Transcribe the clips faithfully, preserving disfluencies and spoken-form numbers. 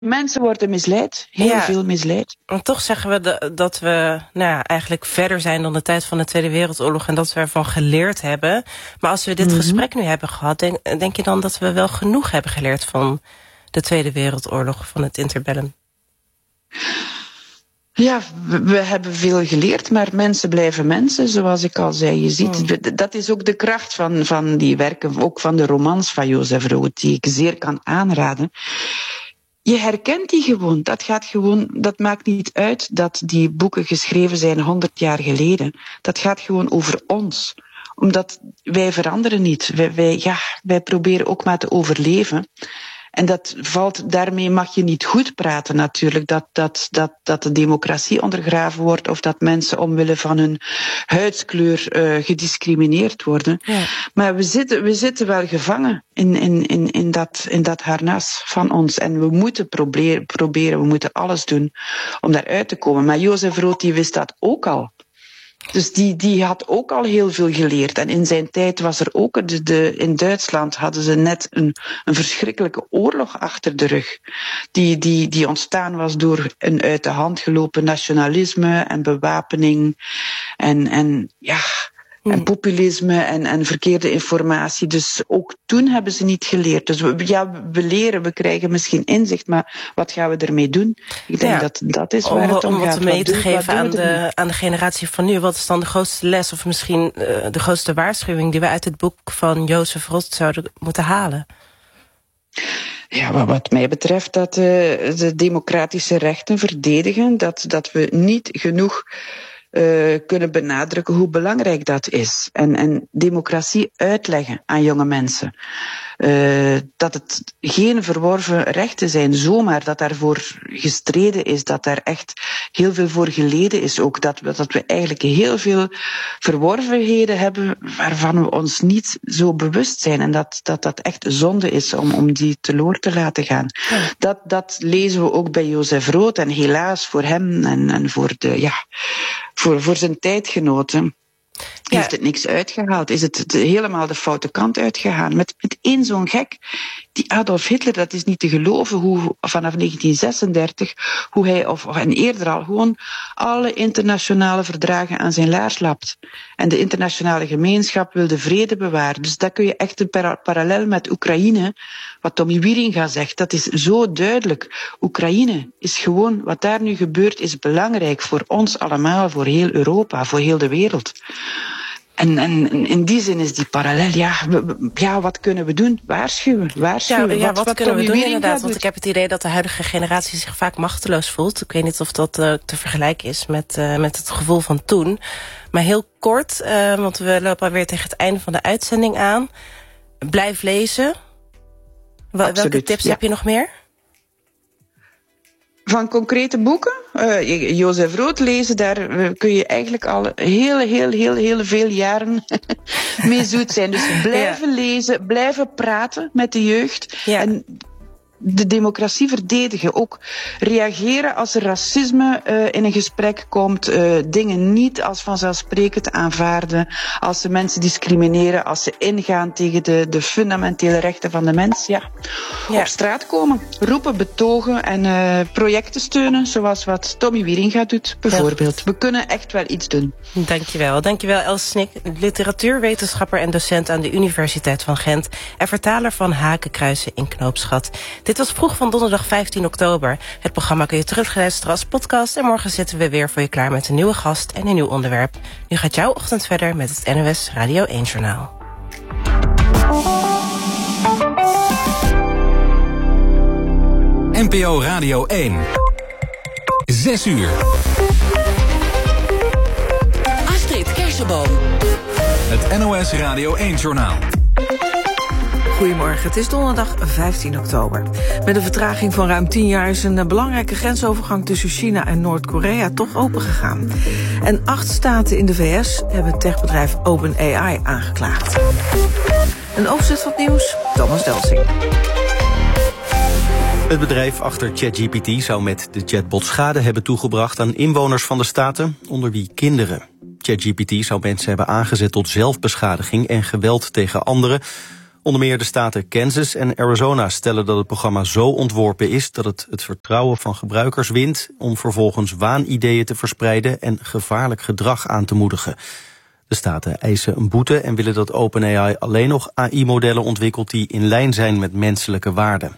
Mensen worden misleid, heel ja, veel misleid. En toch zeggen we de, dat we nou ja, eigenlijk verder zijn dan de tijd van de Tweede Wereldoorlog en dat we ervan geleerd hebben. Maar als we dit mm-hmm. gesprek nu hebben gehad, denk, denk je dan dat we wel genoeg hebben geleerd van de Tweede Wereldoorlog, van het interbellum? Ja, we, we hebben veel geleerd, maar mensen blijven mensen, zoals ik al zei. Je ziet, oh. dat is ook de kracht van, van die werken, ook van de romans van Jozef Rood, die ik zeer kan aanraden. Je herkent die gewoon. Dat gaat gewoon, dat maakt niet uit dat die boeken geschreven zijn honderd jaar geleden. Dat gaat gewoon over ons. Omdat wij veranderen niet. Wij, wij, ja, wij proberen ook maar te overleven. En dat valt, daarmee mag je niet goed praten natuurlijk, dat, dat, dat, dat de democratie ondergraven wordt of dat mensen omwille van hun huidskleur uh, gediscrimineerd worden. Ja. Maar we zitten, we zitten wel gevangen in, in, in, in, dat, in dat harnas van ons. En we moeten proberen, proberen, we moeten alles doen om daaruit te komen. Maar Jozef Rood die wist dat ook al. Dus die, die had ook al heel veel geleerd. En in zijn tijd was er ook, de, de, in Duitsland hadden ze net een, een verschrikkelijke oorlog achter de rug. Die, die, die ontstaan was door een uit de hand gelopen nationalisme en bewapening. En, en ja, en populisme en, en verkeerde informatie. Dus ook toen hebben ze niet geleerd. Dus we, ja, we leren, we krijgen misschien inzicht, maar wat gaan we ermee doen? Ik denk ja, dat dat is waar om, het om, om gaat. Om wat mee te doen, geven aan de, aan de generatie van nu. Wat is dan de grootste les of misschien uh, de grootste waarschuwing die we uit het boek van Jozef Rood zouden moeten halen? Ja, wat mij betreft dat uh, de democratische rechten verdedigen, dat, dat we niet genoeg Uh, kunnen benadrukken hoe belangrijk dat is. En, en democratie uitleggen aan jonge mensen. Uh, dat het geen verworven rechten zijn, zomaar, dat daarvoor gestreden is, dat daar echt heel veel voor geleden is ook, dat we, dat we eigenlijk heel veel verworvenheden hebben waarvan we ons niet zo bewust zijn en dat dat, dat echt zonde is om, om die teloor te laten gaan. Ja. Dat, dat lezen we ook bij Jozef Rood en helaas voor hem en, en voor, de, ja, voor, voor zijn tijdgenoten. Ja. Heeft het niks uitgehaald? Is het de, helemaal de foute kant uitgegaan? Met, met één zo'n gek, die Adolf Hitler, dat is niet te geloven hoe vanaf negentien zesendertig, hoe hij, of en eerder al, gewoon alle internationale verdragen aan zijn laars lapt. En de internationale gemeenschap wil de vrede bewaren. Dus daar kun je echt een para- parallel met Oekraïne, wat Tommy Wieringa zegt, dat is zo duidelijk. Oekraïne is gewoon, wat daar nu gebeurt, is belangrijk voor ons allemaal, voor heel Europa, voor heel de wereld. En, en in die zin is die parallel, ja, we, ja, wat kunnen we doen? Waarschuwen, waarschuwen. Ja, ja wat, wat, wat kunnen we doen inderdaad? Doet. Want ik heb het idee dat de huidige generatie zich vaak machteloos voelt. Ik weet niet of dat uh, te vergelijken is met, uh, met het gevoel van toen. Maar heel kort, uh, want we lopen alweer tegen het einde van de uitzending aan. Blijf lezen. Wel, welke tips ja. heb je nog meer? Van concrete boeken? Uh, Jozef Rood lezen, daar uh, kun je eigenlijk al heel, heel, heel, heel veel jaren mee zoet zijn. Dus blijven ja. lezen, blijven praten met de jeugd. Ja. En de democratie verdedigen. Ook reageren als er racisme uh, in een gesprek komt. Uh, dingen niet als vanzelfsprekend aanvaarden. Als ze mensen discrimineren. Als ze ingaan tegen de, de fundamentele rechten van de mens. Ja. Ja. Op straat komen. Roepen, betogen en uh, projecten steunen. Zoals wat Tommy Wieringa doet, bijvoorbeeld. Ja. We kunnen echt wel iets doen. Dankjewel. Dankjewel Els Snik, literatuurwetenschapper en docent aan de Universiteit van Gent. En vertaler van Hakenkruisen in Knoopsgat. Dit was Vroeg van donderdag vijftien oktober. Het programma kun je terugluisteren als podcast. En morgen zitten we weer voor je klaar met een nieuwe gast en een nieuw onderwerp. Nu gaat jouw ochtend verder met het N O S Radio één Journaal. N P O Radio één. Zes uur. Astrid Kersenboom. Het N O S Radio één Journaal. Goedemorgen, het is donderdag vijftien oktober. Met een vertraging van ruim tien jaar is een belangrijke grensovergang tussen China en Noord-Korea toch opengegaan. En acht staten in de V S hebben het techbedrijf OpenAI aangeklaagd. Een overzicht van het nieuws, Thomas Delsing. Het bedrijf achter ChatGPT zou met de chatbot schade hebben toegebracht aan inwoners van de staten, onder wie kinderen. ChatGPT zou mensen hebben aangezet tot zelfbeschadiging en geweld tegen anderen. Onder meer de staten Kansas en Arizona stellen dat het programma zo ontworpen is dat het het vertrouwen van gebruikers wint om vervolgens waanideeën te verspreiden en gevaarlijk gedrag aan te moedigen. De staten eisen een boete en willen dat OpenAI alleen nog A I-modellen ontwikkelt die in lijn zijn met menselijke waarden.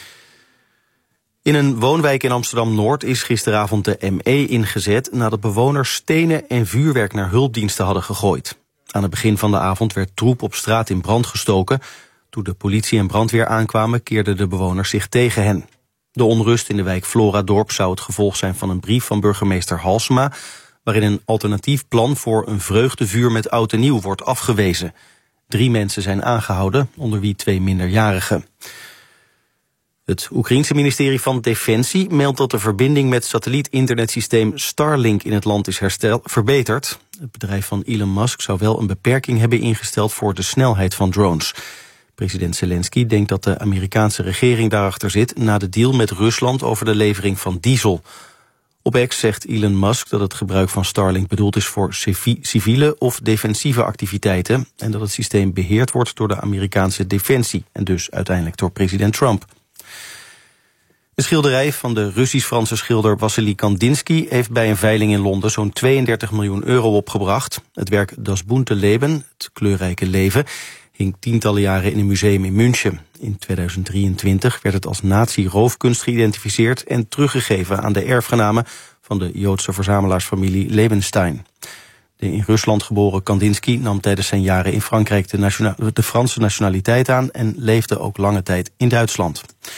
In een woonwijk in Amsterdam-Noord is gisteravond de M E ingezet nadat bewoners stenen en vuurwerk naar hulpdiensten hadden gegooid. Aan het begin van de avond werd troep op straat in brand gestoken. Toen de politie en brandweer aankwamen keerden de bewoners zich tegen hen. De onrust in de wijk Floradorp zou het gevolg zijn van een brief van burgemeester Halsema, waarin een alternatief plan voor een vreugdevuur met oud en nieuw wordt afgewezen. Drie mensen zijn aangehouden, onder wie twee minderjarigen. Het Oekraïense ministerie van Defensie meldt dat de verbinding met satelliet-internetsysteem Starlink in het land is herstel, verbeterd. Het bedrijf van Elon Musk zou wel een beperking hebben ingesteld voor de snelheid van drones. President Zelensky denkt dat de Amerikaanse regering daarachter zit na de deal met Rusland over de levering van diesel. Op X zegt Elon Musk dat het gebruik van Starlink bedoeld is voor civiele of defensieve activiteiten en dat het systeem beheerd wordt door de Amerikaanse defensie en dus uiteindelijk door president Trump. Een schilderij van de Russisch-Franse schilder Wassily Kandinsky heeft bij een veiling in Londen zo'n tweeëndertig miljoen euro opgebracht. Het werk Das bunte Leben, het kleurrijke leven, hing tientallen jaren in een museum in München. In tweeduizend drieëntwintig werd het als nazi-roofkunst geïdentificeerd en teruggegeven aan de erfgenamen van de Joodse verzamelaarsfamilie Lebenstein. De in Rusland geboren Kandinsky nam tijdens zijn jaren in Frankrijk de, nationale, de Franse nationaliteit aan en leefde ook lange tijd in Duitsland.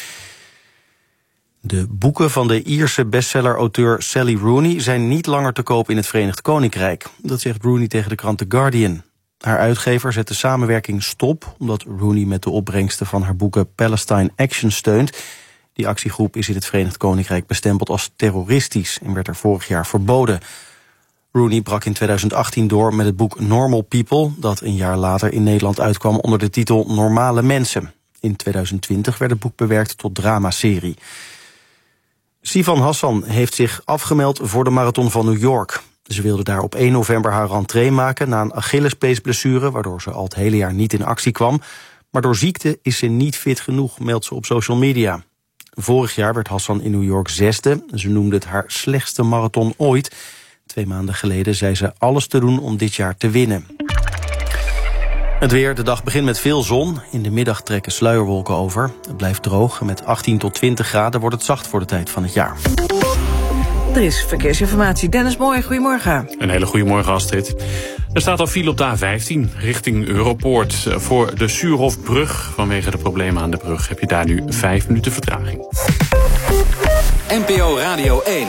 De boeken van de Ierse bestseller-auteur Sally Rooney zijn niet langer te koop in het Verenigd Koninkrijk. Dat zegt Rooney tegen de krant The Guardian. Haar uitgever zet de samenwerking stop omdat Rooney met de opbrengsten van haar boeken Palestine Action steunt. Die actiegroep is in het Verenigd Koninkrijk bestempeld als terroristisch en werd er vorig jaar verboden. Rooney brak in tweeduizend achttien door met het boek Normal People, dat een jaar later in Nederland uitkwam onder de titel Normale Mensen. In tweeduizend twintig werd het boek bewerkt tot dramaserie. Sivan Hassan heeft zich afgemeld voor de marathon van New York. Ze wilde daar op één november haar rentree maken na een Achillespeesblessure, waardoor ze al het hele jaar niet in actie kwam. Maar door ziekte is ze niet fit genoeg, meldt ze op social media. Vorig jaar werd Hassan in New York zesde. Ze noemde het haar slechtste marathon ooit. Twee maanden geleden zei ze alles te doen om dit jaar te winnen. Het weer, de dag begint met veel zon. In de middag trekken sluierwolken over. Het blijft droog en met achttien tot twintig graden wordt het zacht voor de tijd van het jaar. Er is verkeersinformatie. Dennis Mooi, goedemorgen. Een hele goede morgen, Astrid. Er staat al file op de A vijftien richting Europoort. Voor de Suurhofbrug, vanwege de problemen aan de brug, heb je daar nu vijf minuten vertraging. N P O Radio één.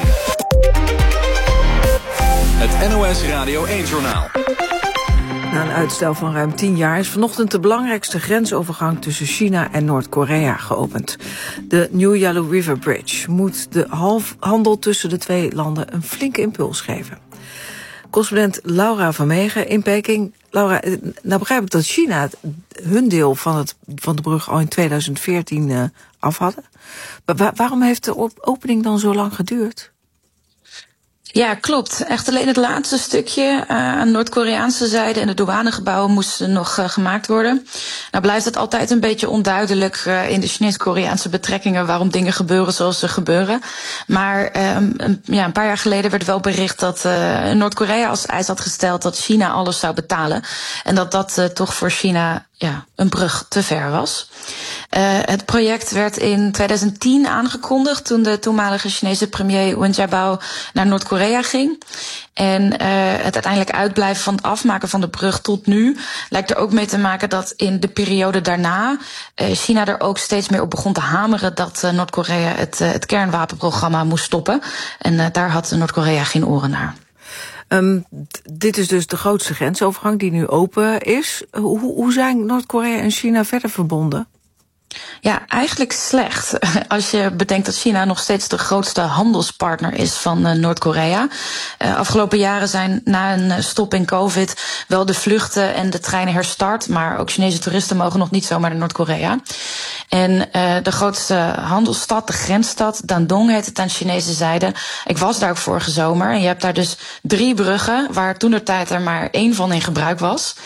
Het N O S Radio één-journaal. Na een uitstel van ruim tien jaar is vanochtend de belangrijkste grensovergang tussen China en Noord-Korea geopend. De New Yalu River Bridge moet de handel tussen de twee landen een flinke impuls geven. Correspondent Laura van Meegen in Peking. Laura, nou begrijp ik dat China hun deel van, het, van de brug al in tweeduizend veertien uh, af hadden. Maar waarom heeft de opening dan zo lang geduurd? Ja, klopt. Echt alleen het laatste stukje uh, aan Noord-Koreaanse zijde en de douanegebouwen moesten nog uh, gemaakt worden. Nou blijft het altijd een beetje onduidelijk uh, in de Chinees-Koreaanse betrekkingen waarom dingen gebeuren zoals ze gebeuren. Maar uh, een, ja, een paar jaar geleden werd wel bericht dat uh, Noord-Korea als eis had gesteld dat China alles zou betalen. En dat dat uh, toch voor China ja, een brug te ver was. Uh, het project werd in tweeduizend tien aangekondigd toen de toenmalige Chinese premier Wen Jiabao naar Noord-Korea ging. En uh, het uiteindelijk uitblijven van het afmaken van de brug tot nu lijkt er ook mee te maken dat in de periode daarna uh, China er ook steeds meer op begon te hameren dat uh, Noord-Korea het, uh, het kernwapenprogramma moest stoppen. En uh, daar had Noord-Korea geen oren naar. Um, dit is dus de grootste grensovergang die nu open is. Hoe, hoe zijn Noord-Korea en China verder verbonden? Ja, eigenlijk slecht. Als je bedenkt dat China nog steeds de grootste handelspartner is van uh, Noord-Korea. Uh, afgelopen jaren zijn na een stop in COVID wel de vluchten en de treinen herstart. Maar ook Chinese toeristen mogen nog niet zomaar naar Noord-Korea. En uh, de grootste handelsstad, de grensstad, Dandong heet het aan de Chinese zijde. Ik was daar ook vorige zomer en je hebt daar dus drie bruggen waar toentertijd er maar één van in gebruik was.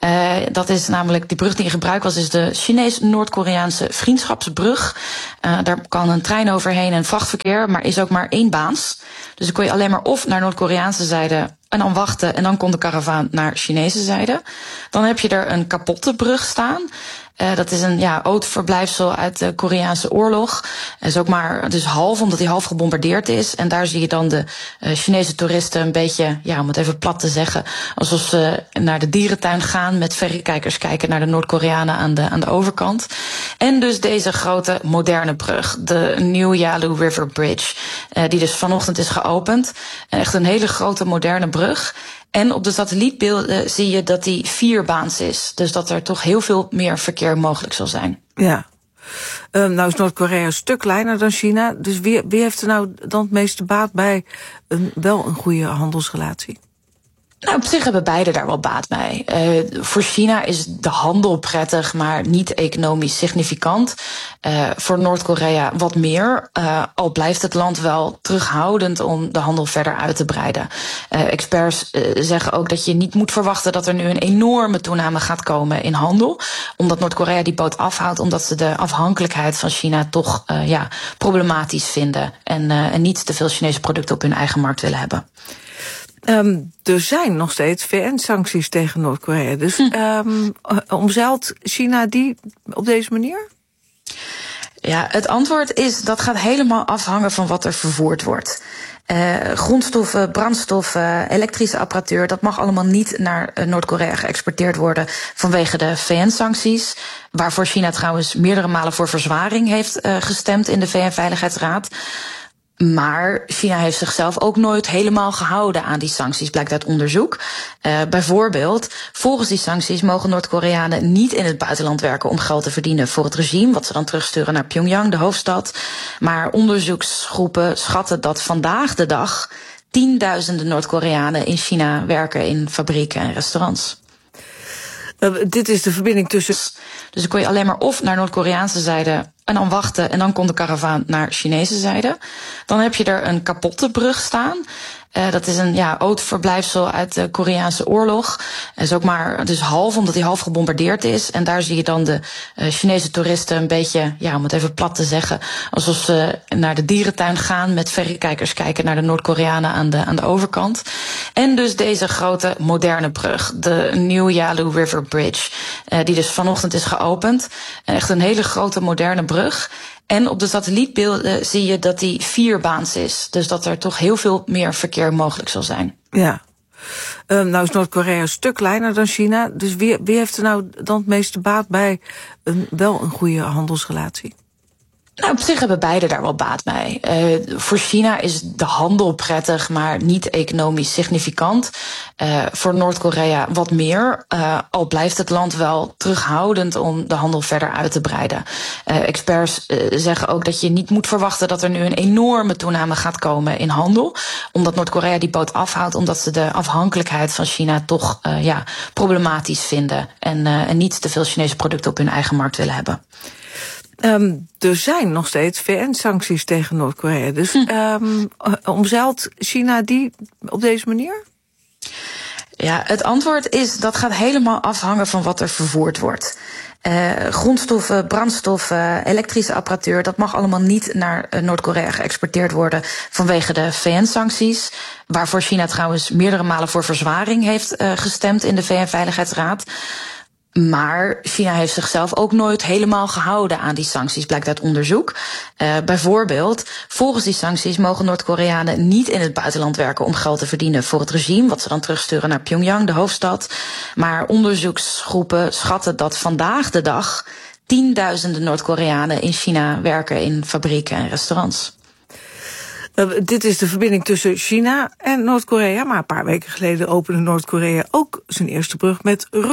Uh, dat is namelijk, die brug die in gebruik was, is de Chinees-Noord-Koreaanse vriendschapsbrug. Uh, daar kan een trein overheen en vrachtverkeer, maar is ook maar één baans. Dus dan kon je alleen maar of naar Noord-Koreaanse zijde en dan wachten en dan kon de karavaan naar Chinese zijde. Dan heb je er een kapotte brug staan. Uh, dat is een ja, oud verblijfsel uit de Koreaanse oorlog. Het is ook maar dus half, omdat hij half gebombardeerd is. En daar zie je dan de uh, Chinese toeristen een beetje, ja, om het even plat te zeggen, alsof ze naar de dierentuin gaan met verrekijkers kijken naar de Noord-Koreanen aan de, aan de overkant. En dus deze grote moderne brug, de New Yalu River Bridge, uh, die dus vanochtend is geopend. En echt een hele grote moderne brug. En op de satellietbeelden zie je dat die vierbaans is. Dus dat er toch heel veel meer verkeer mogelijk zal zijn. Ja. Uh, nou is Noord-Korea een stuk kleiner dan China. Dus wie, wie heeft er nou dan het meeste baat bij een, wel een goede handelsrelatie? Nou, op zich hebben beide daar wel baat bij. Uh, voor China is de handel prettig, maar niet economisch significant. Uh, voor Noord-Korea wat meer. Uh, al blijft het land wel terughoudend om de handel verder uit te breiden. Uh, experts uh, zeggen ook dat je niet moet verwachten dat er nu een enorme toename gaat komen in handel. Omdat Noord-Korea die boot afhoudt, omdat ze de afhankelijkheid van China toch uh, ja, problematisch vinden. En, uh, en niet te veel Chinese producten op hun eigen markt willen hebben. Um, er zijn nog steeds V N-sancties tegen Noord-Korea. Dus hm. um, omzeilt China die op deze manier? Ja, het antwoord is dat gaat helemaal afhangen van wat er vervoerd wordt. Uh, grondstoffen, brandstoffen, elektrische apparatuur, dat mag allemaal niet naar uh, Noord-Korea geëxporteerd worden vanwege de V N-sancties. Waarvoor China trouwens meerdere malen voor verzwaring heeft uh, gestemd in de V N-veiligheidsraad. Maar China heeft zichzelf ook nooit helemaal gehouden aan die sancties, blijkt uit onderzoek. Uh, bijvoorbeeld, volgens die sancties mogen Noord-Koreanen niet in het buitenland werken om geld te verdienen voor het regime, wat ze dan terugsturen naar Pyongyang, de hoofdstad. Maar onderzoeksgroepen schatten dat vandaag de dag tienduizenden Noord-Koreanen in China werken in fabrieken en restaurants. Uh, dit is de verbinding tussen... Dus dan kon je alleen maar of naar Noord-Koreaanse zijde en dan wachten en dan kon de karavaan naar Chinese zijde. Dan heb je er een kapotte brug staan. Uh, dat is een ja, oud verblijfsel uit de Koreaanse oorlog. Het is ook maar dus half, omdat hij half gebombardeerd is. En daar zie je dan de uh, Chinese toeristen een beetje, ja, om het even plat te zeggen, alsof ze naar de dierentuin gaan met verrekijkers kijken naar de Noord-Koreanen aan de, aan de overkant. En dus deze grote moderne brug, de New Yalu River Bridge, uh, die dus vanochtend is geopend. En echt een hele grote moderne brug. En op de satellietbeelden zie je dat die vierbaans is. Dus dat er toch heel veel meer verkeer mogelijk zal zijn. Ja. Um, nou is Noord-Korea een stuk kleiner dan China. Dus wie, wie heeft er nou dan het meeste baat bij een, wel een goede handelsrelatie? Nou, op zich hebben beide daar wel baat bij. Uh, voor China is de handel prettig, maar niet economisch significant. Uh, voor Noord-Korea wat meer. Uh, al blijft het land wel terughoudend om de handel verder uit te breiden. Uh, experts uh, zeggen ook dat je niet moet verwachten dat er nu een enorme toename gaat komen in handel. Omdat Noord-Korea die boot afhoudt, omdat ze de afhankelijkheid van China toch uh, ja, problematisch vinden. En, uh, en niet te veel Chinese producten op hun eigen markt willen hebben. Um, er zijn nog steeds V N-sancties tegen Noord-Korea. Dus hm. um, omzeilt China die op deze manier? Ja, het antwoord is dat gaat helemaal afhangen van wat er vervoerd wordt. Uh, grondstoffen, brandstoffen, elektrische apparatuur, dat mag allemaal niet naar uh, Noord-Korea geëxporteerd worden vanwege de V N-sancties. Waarvoor China trouwens meerdere malen voor verzwaring heeft uh, gestemd in de V N-veiligheidsraad. Maar China heeft zichzelf ook nooit helemaal gehouden aan die sancties, blijkt uit onderzoek. Uh, bijvoorbeeld, volgens die sancties mogen Noord-Koreanen niet in het buitenland werken om geld te verdienen voor het regime, wat ze dan terugsturen naar Pyongyang, de hoofdstad. Maar onderzoeksgroepen schatten dat vandaag de dag tienduizenden Noord-Koreanen in China werken in fabrieken en restaurants. Uh, dit is de verbinding tussen China en Noord-Korea. Maar een paar weken geleden opende Noord-Korea ook zijn eerste brug met Rusland.